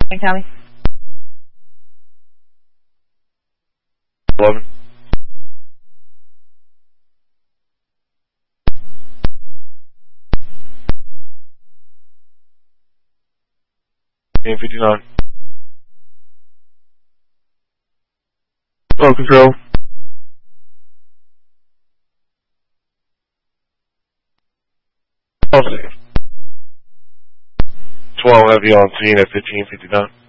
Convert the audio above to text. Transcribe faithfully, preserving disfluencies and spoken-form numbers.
Tommy. eleven. Game fifty-nine. Low control. twelve heavy on scene at fifteen fifty-nine.